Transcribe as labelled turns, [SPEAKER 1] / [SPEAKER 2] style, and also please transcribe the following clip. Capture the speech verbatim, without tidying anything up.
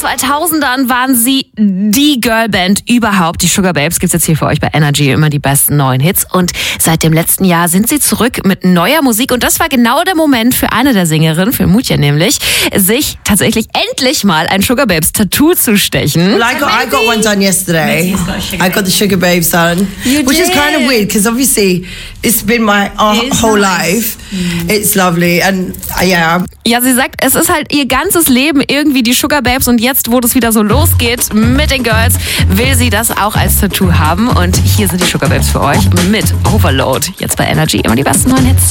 [SPEAKER 1] zweitausendern waren sie die Girlband überhaupt. Die Sugar Babes gibt's jetzt hier für euch bei Energy, immer die besten neuen Hits. Und seit dem letzten Jahr sind sie zurück mit neuer Musik. Und das war genau der Moment für eine der Sängerinnen, für Mutya nämlich, sich tatsächlich endlich mal ein Sugar Babes Tattoo zu stechen.
[SPEAKER 2] Well, I got, I got one done yesterday. I got the Sugar Babes done,
[SPEAKER 1] You
[SPEAKER 2] which is
[SPEAKER 1] did?
[SPEAKER 2] kind of weird because obviously it's been my uh,
[SPEAKER 3] It is
[SPEAKER 2] whole
[SPEAKER 3] nice.
[SPEAKER 2] life. Mm. It's lovely and uh, yeah.
[SPEAKER 1] Ja, sie sagt, es ist halt ihr ganzes Leben irgendwie die Sugar Babes und jetzt, wo das wieder so losgeht mit den Girls, will sie das auch als Tattoo haben und hier sind die Sugar Babes für euch mit Overload. Jetzt bei Energy immer die besten neuen Hits.